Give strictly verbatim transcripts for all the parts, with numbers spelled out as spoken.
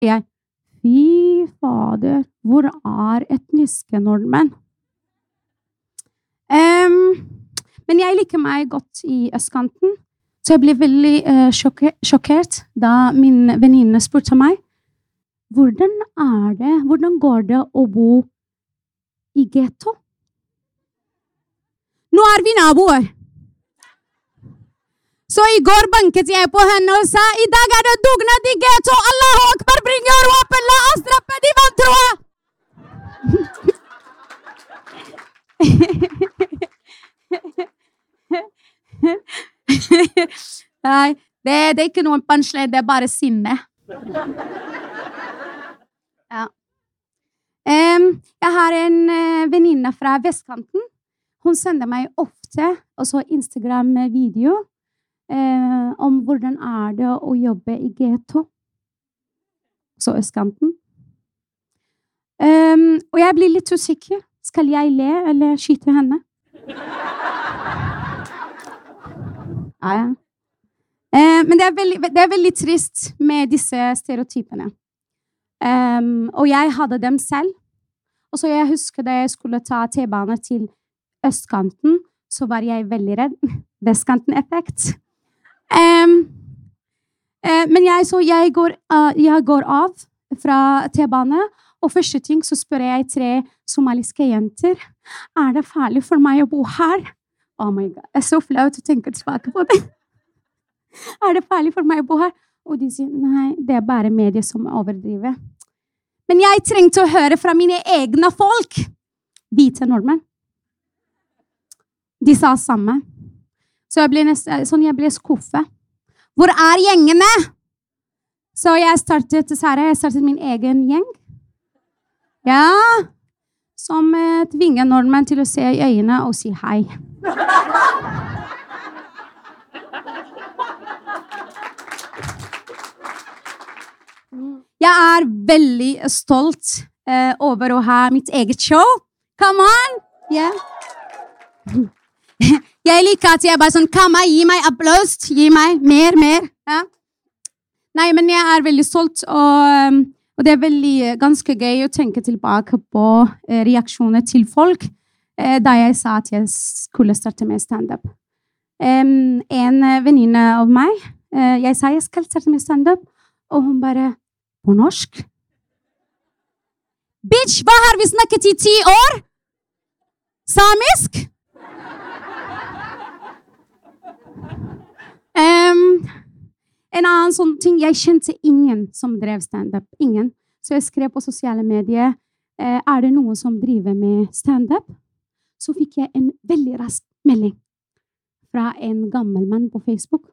Jeg, fy fader, hvor er etniske nordmenn? Um, men jeg liker meg godt i østkanten, så jeg ble veldig uh, sjokker, sjokkert da min venninne spurte meg, hvordan er det, hvordan går det å bo i ghetto? Nå er vi naboer. Så i går banket jeg på henne og sa, i dag er det dugnad i ghetto, Allahu Akbar, bringer våpen, la oss drepe de vantroa! Nei, det, det er ikke noen punchline, det er bare sinne. Ja. Um, jeg har en uh, venninne fra vestkanten. Hun sender meg ofte også Instagram-video uh, om hvordan er det å jobbe i ghetto. Så østkanten. Um, og jeg blir litt usikker. Skal jeg le eller skyte henne? Ja, ja. Uh, men det er, veldig, det er veldig trist med disse stereotypene. Um, og jeg hadde dem selv. Og så jeg husker da jeg skulle ta T-bane til østkanten, så var jeg veldig redd. Vestkanten-effekt. Um, uh, men jeg, så jeg går, uh, jeg går av fra T-bane, og første ting så spør jeg tre somaliske jenter, er det farlig for meg å bo her? Oh my god, jeg er så flaut å tenke tilbake på det. Er det farlig for meg å bo her? Og de sier, nei, det er bare medier som overdriver. Men jeg trengte å høre fra mine egne folk. Hvite nordmenn. De sa samme. Så jeg ble, nesten, sånn jeg ble skuffet. Hvor er gjengene? Så jeg startet, Sara, jeg startet min egen gjeng. Ja, som eh, tvinger nordmenn til å se i øynene og si hei. Jeg er veldig stolt uh, over å ha mitt eget show. Come on! Yeah. Jeg liker at jeg bare sånn, kom her, gi meg applaus, gi meg mer, mer. Ja. Nei, men jeg er veldig stolt, og, og det er veldig ganske gøy å tenke tilbake på uh, reaksjoner til folk uh, da jeg sa at jeg skulle starte med stand-up. Um, en venninne av meg, uh, jeg sa jeg skal starte med stand-up, og hun bare, på norsk? Bitch, hva har vi snakket i ti år? Samisk? Um, en annen sånn ting, jeg kjente ingen som drev stand-up. Ingen. Så jeg skrev på sosiale medier, eh, er det noen som driver med stand-up? Så fikk jeg en veldig rask melding fra en gammel mann på Facebook.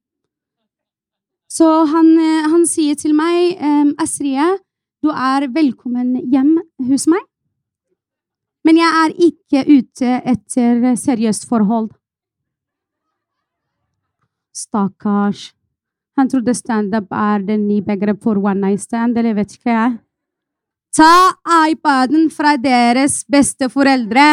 Så han, han sier til meg, um, Asriya, du er velkommen hjem hos meg. Men jeg er ikke ute etter seriøst forhold. Stakkars. Han trodde stand-up er den nye begrep for one night stand, eller vet ikke jeg. Ta iPaden fra deres beste foreldre.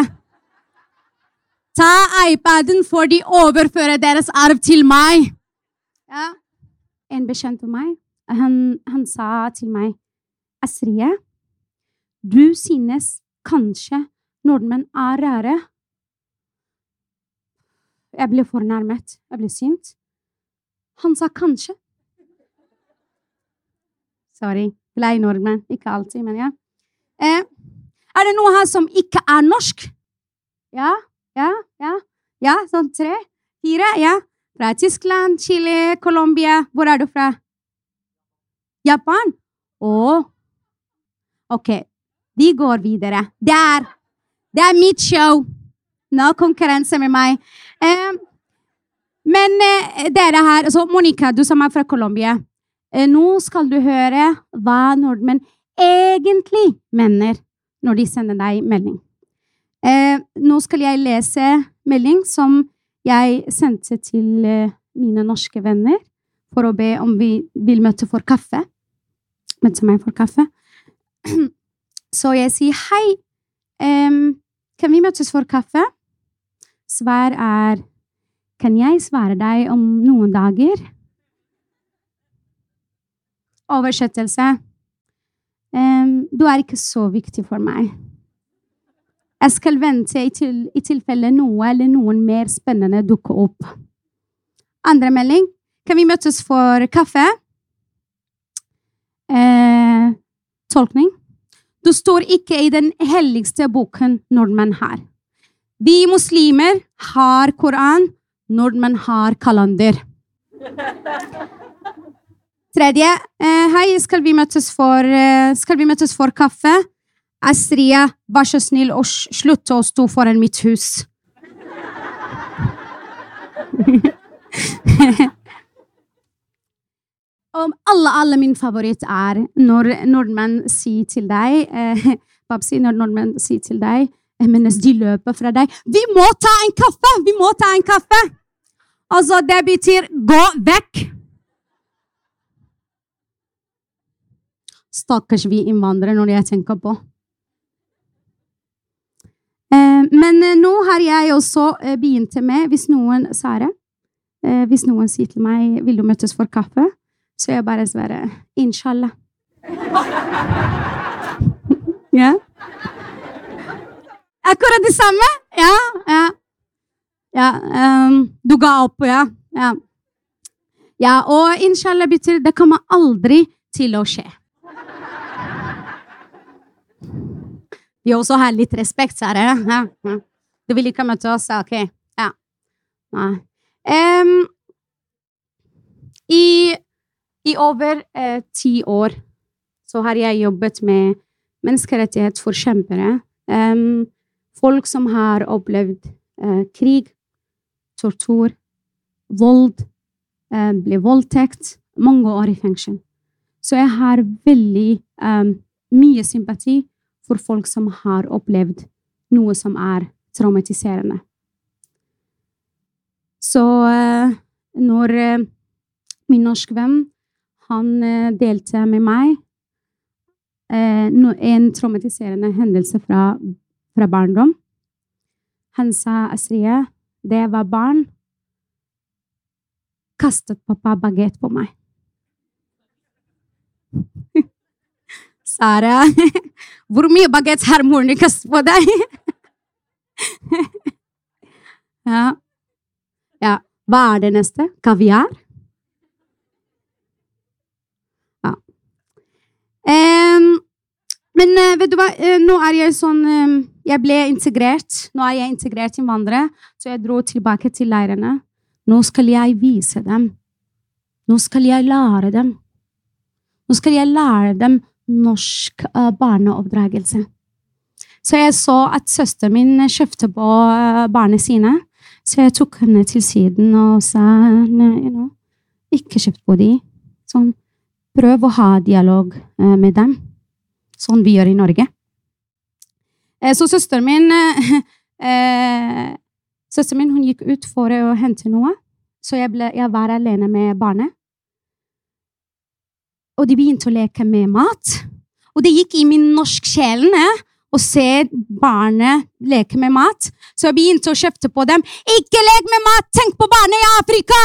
Ta iPaden for de overfører deres arv til meg. Ja. En bekjent av meg, han, han sa til meg, Asriya, du synes kanskje nordmenn er rare. Jeg ble fornærmet, jeg ble sint. Han sa kanskje. Sorry, glad i nordmenn, ikke alltid, men ja. Eh, er det noe her som ikke er norsk? Ja, ja, ja, ja, sånn tre, fire, ja. Fra Tyskland, Chile, Colombia. Hvor er du fra? Japan? Åh. Ok, vi går videre. Det er, det er mitt show. Nå konkurranse med meg. Eh, men eh, dere her, altså Monica, du som er fra Colombia. Eh, nå skal du høre hva nordmenn egentlig mener når de sender deg melding. Eh, nå skal jeg lese melding som jeg sendte til uh, mine norske venner for å be om vi vil møte for kaffe. Møte meg for kaffe. Så jeg sier, hei, um, kan vi møtes for kaffe? Svar er, kan jeg svare deg om noen dager? Oversettelse. Um, du er ikke så viktig for meg. Jeg skal vente i, til, i tilfelle noe eller noen mer spennende dukker opp. Andre melding. Kan vi møtes for kaffe? Eh, tolkning. Du står ikke i den helligste boken nordmenn har. Vi muslimer har Koran, nordmenn har kalender. Tredje. Eh, hei, skal vi møtes for, eh, skal vi møtes for kaffe? Astria, vær så snill og slutt å stå foran mitt hus. Om alle, alle min favoritt er når nordmenn sier til deg, eh, Babsi, når nordmenn sier til deg, eh, mens de løper fra deg, vi må ta en kaffe, vi må ta en kaffe. Altså, det betyr gå vekk. Stakkars vi innvandrere når jeg tenker på. Eh, men nå har jeg også eh, begynt med, hvis noen, Sara, eh, hvis noen sier til meg, vil du møtes for kaffe? Så jeg bare svarer, inshallah. Ja. Akkurat det samme? Ja, ja. Ja, um, du ga opp, ja. Ja, ja og inshallah betyr, det kommer aldri til å skje. Vi også har litt respekt, sa det. Ja, ja. Du vil ikke møte oss, ok. Ja. Nei. Um, i, I over eh, ti år så har jeg jobbet med menneskerettighetsforkjempere. Um, folk som har opplevd eh, krig, tortur, vold, eh, ble voldtekt, mange år i fengsel. Så jeg har veldig um, mye sympati for folk som har opplevd noe som er traumatiserende. Så uh, når uh, min norsk venn, han uh, delte med meg uh, no, en traumatiserende hendelse fra, fra barndom. Han sa, Astrid, da jeg var barn, kastet pappa baguette på meg. Sara, hvor mye baguette har moren din kastet på deg? Ja. Ja. Hva er det neste? Kaviar? Ja. Um, men uh, vet du hva? Uh, nå er jeg sånn, um, jeg ble integrert. Nå er jeg integrert innvandrer, så jeg dro tilbake til leirene. Nå skal jeg vise dem. Nå skal jeg lære dem. Nå skal jeg lære dem norsk uh, barneoppdragelse. Så jeg så at søster min kjøpte på uh, barnet sine, så jeg tok henne til siden og sa, you know, ikke kjøpt på de. Sånn, prøv å ha dialog uh, med dem, sånn vi gjør i Norge. Uh, så søster min, uh, uh, søster min, hun gikk ut for å hente noe, så jeg, ble, jeg var alene med barnet. Og de begynte å leke med mat. Og det gikk i min norsk sjelen å se barnet leke med mat. Så jeg begynte å kjøpte på dem. Ikke lek med mat! Tenk på barnet i Afrika!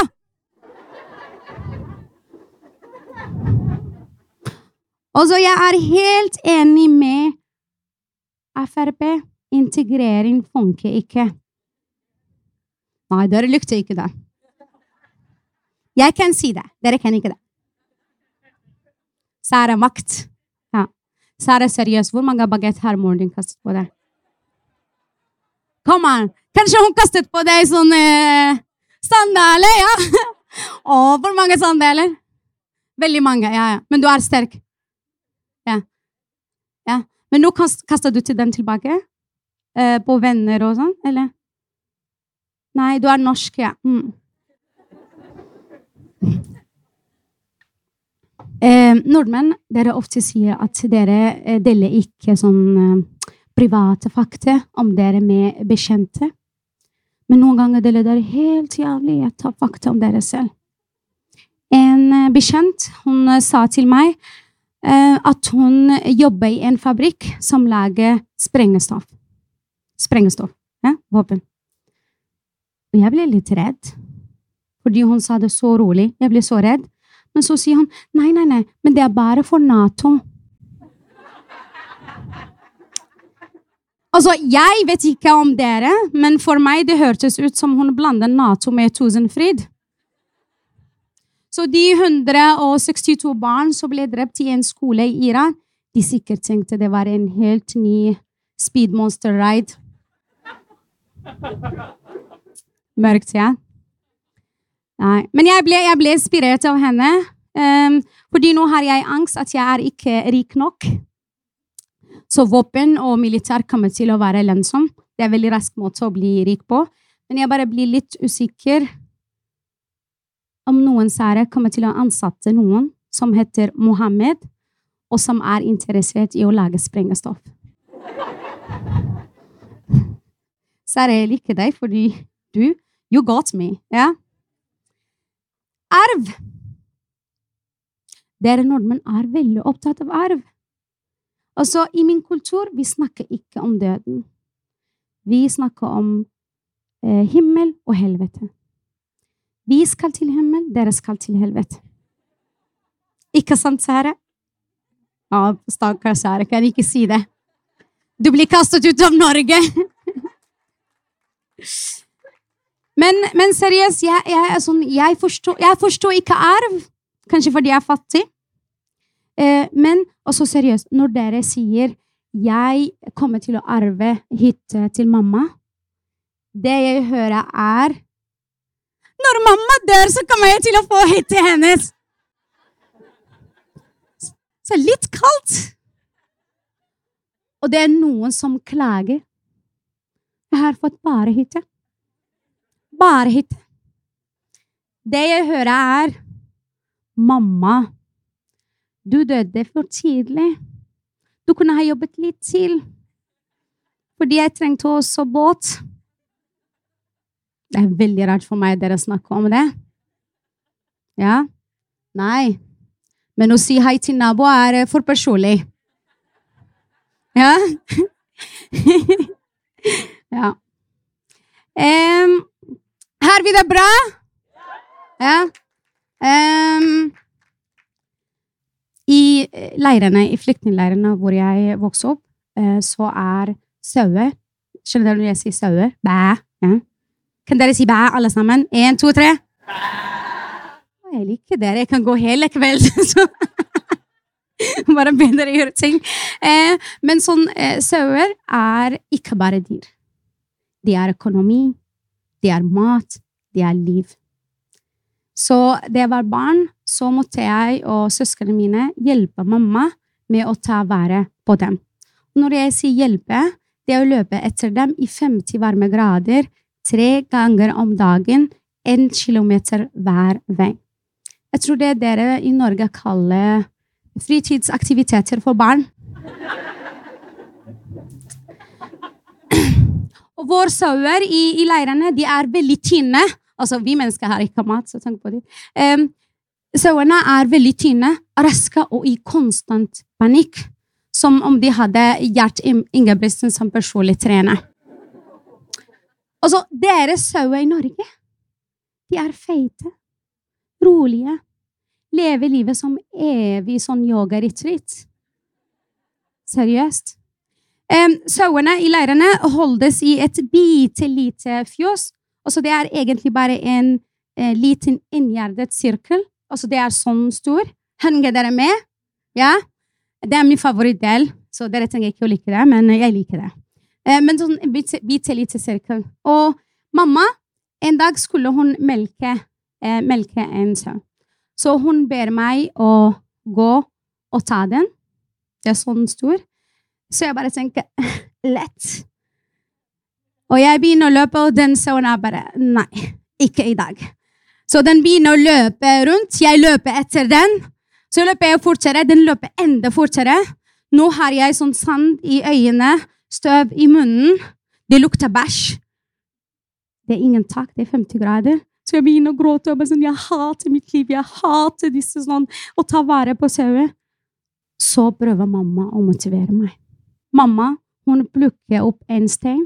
Og så jeg er helt enig med F R P. Integrering funker ikke. Nei, dere lykte ikke det. Jeg kan si det. Dere kan ikke det. Sara makt. Ja. Sara seriøs. Hvor mange baguette har moren din kastet på deg? Kom an. Kanskje hun kastet på deg sånn eh, sandaler, ja? Åh, hvor mange sandaler? Veldig mange, ja, ja. Men du er sterk. Ja. Ja. Men nå kast, kastet du til den tilbake? Eh, på venner og sånn, eller? Nei, du er norsk, ja. Mm. Eh, nordmenn, dere ofte sier at dere eh, deler ikke sånn eh, private fakta om dere med bekjente. Men noen ganger deler dere helt jævlig et av fakta om dere selv. En eh, bekjent, hun eh, sa til meg eh, at hun jobber i en fabrikk som lager sprengestoff. Sprengestoff, ja, våpen. Og jeg ble litt redd. Fordi hun sa det så rolig. Jeg ble så redd. Men så sier han, nei, nei, nei, men det er bare for NATO. Altså, jeg vet ikke om dere, men for meg det hørtes ut som hun blandet NATO med Tusenfryd. Så de one hundred sixty-two barn som ble drept i en skole i Iran, de sikkert tenkte det var en helt ny Speed Monster Ride. Mørkt, ja. Nei, men jeg ble, jeg ble inspirert av henne, um, fordi nå har jeg angst at jeg er ikke rik nok. Så våpen og militær kommer til å være lønnsom. Det er en veldig rask måte å bli rik på. Men jeg bare blir litt usikker om noen sære kommer til å ansatte noen som heter Mohammed, og som er interessert i å lage sprengestoff. Sære, jeg liker deg, fordi du, you got me, ja? Arv. Dere nordmenn er veldig opptatt av arv. Altså, i min kultur, vi snakker ikke om døden. Vi snakker om eh, himmel og helvete. Vi skal til himmel, dere skal til helvete. Ikke sant, Sære? Ja, stakkar Sære, kan jeg ikke si det. Du blir kastet ut av Norge. men, men seriøst, jeg, jeg, sånn, jeg, forstår, jeg forstår ikke arv. Kanskje fordi jeg er fattig. Eh, men også seriøst, når dere sier jeg kommer til å arve hytte til mamma, det jeg hører er når mamma dør, så kommer jeg til å få hytte hennes. Så litt kaldt. Og det er noen som klager. Jeg har fått bare hytte. Bare hytte. Det jeg hører er mamma, du døde for tidlig. Du kunne ha jobbet litt til. Fordi jeg trengte også båt. Det er veldig rart for meg dere snakker om det. Ja? Nei. Men å si hei til nabo er for personlig. Ja? Ja. Um, har vi det bra? Ja. Um, I leirene, i flyktningleirene hvor jeg vokste opp, så er sauer. Skjønner dere når jeg sier sauer? Bæ. Ja. Kan dere si bæ alle sammen? En, to, tre. Bæ. Jeg liker dere. Jeg kan gå hele kvelden. Så bare bedre å gjøre ting. Eh, men sånn, eh, sauer er ikke bare dyr. Det er økonomi, det er mat, det er liv. Så da jeg var barn, så måtte jeg og søskene mine hjelpe mamma med å ta vare på dem. Når jeg sier hjelpe, det er å løpe etter dem i femti varme grader, tre ganger om dagen, en kilometer hver vei. Jeg tror det dere i Norge kaller fritidsaktiviteter for barn. Og våre sauer i, i leirene, de er veldig tynne. Altså, vi mennesker har ikke mat, så tenk på det. Um, sauerne er veldig tynne, raske og i konstant panikk, som om de hadde Gjert Ingebrigtsen som personlig trener. Altså, deres sauer i Norge, de er feite, rolige, lever livet som evig sånn yoga-retreat. Seriøst. Um, sauerne i leirene holdes i et bitte lite fjøs. Altså, det er egentlig bare en eh, liten inngjerdet sirkel. Altså, det er sånn stor. Henger dere med? Ja? Det er min favorittdel, så dere trenger ikke å like det, men jeg liker det. Eh, men sånn en bitte, bitte lite sirkel. Og mamma, en dag skulle hun melke, eh, melke en sau. Så hun ber meg å gå og ta den. Det er sånn stor. Så jeg bare tenker, lett. Og jeg begynner å løpe, og den sauen er bare, nei, ikke i dag. Så den begynner å løpe rundt, jeg løper etter den. Så løper jeg fortere, den løper enda fortere. Nå har jeg sånn sand i øynene, støv i munnen. Det lukter bæsj. Det er ingen tak, det er femti grader. Så jeg begynner å gråte, og bare sånn, jeg hater mitt liv, jeg hater disse sånn, å ta vare på sauer. Så prøver mamma å motivere meg. Mamma, hun plukker opp en stein,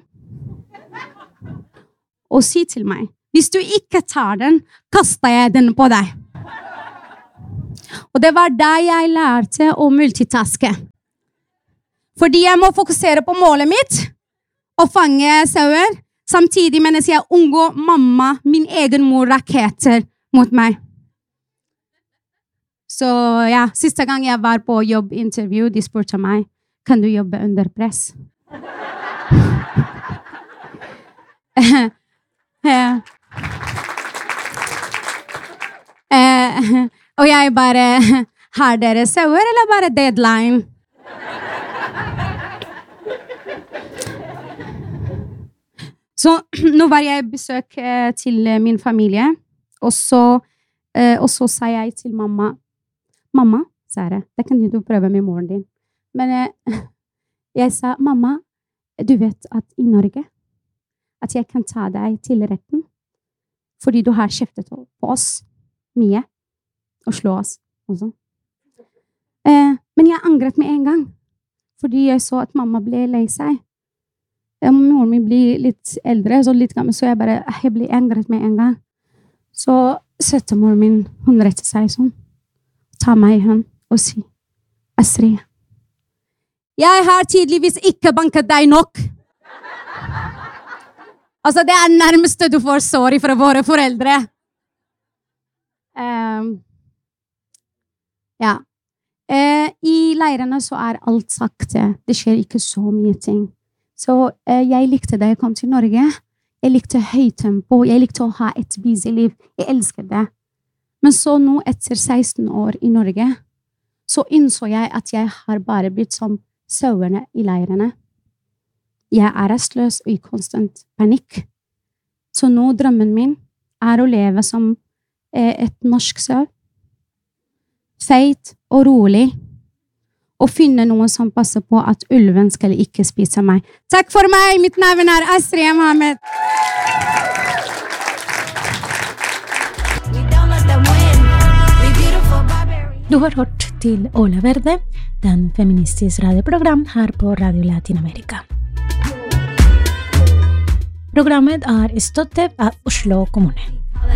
og si til meg, hvis du ikke tar den, kaster jeg den på deg. Og det var da jeg lærte å multitaske. Fordi jeg må fokusere på målet mitt, å fange sauer, samtidig mens jeg unngå mamma, min egen mor, raketter mot meg. Så ja, siste gang jeg var på jobbintervju, de spurte meg, kan du jobbe under press? uh, uh, og jeg bare, har dere sauer eller bare deadline? Så nå var jeg besøk uh, til min familie, og så, uh, og så sa jeg til mamma, mamma, sa jeg, det kan du prøve med moren din. Men uh, jeg sa, mamma, du vet at i Norge, at jeg kan ta deg til retten, fordi du har kjeftet på oss mye, og slå oss også. Eh, men jeg angret med en gang, fordi jeg så at mamma ble lei seg. Eh, moren min blir litt eldre, så litt gammel, så jeg bare, jeg ble angret med en gang. Så søtte moren min, hun rettet seg sånn, ta meg i hånd og si, Astrid, jeg har tydeligvis ikke banket deg nok. Altså, det er nærmeste du får sorry fra våre foreldre. Um, ja. Uh, I leirene så er alt sakte. Det skjer ikke så mye ting. Så uh, jeg likte da jeg kom til Norge. Jeg likte høytempo. Jeg likte å ha et busy liv. Jeg elsker det. Men så nå, etter seksten år i Norge, så innså jeg at jeg har bare blitt som sauerne i leirene. Jeg er restløs og i konstant panikk. Så nå drømmen min er å leve som eh, et norsk sau. Feit og rolig. Og finne noen som passer på at ulven skal ikke spise meg. Takk for meg! Mitt navn er Astrid Mohammed. Du har hørt til Ola Verde, den feministiske radioprogram her på Radio Latinamerika. Programmet er støttet av Oslo kommune.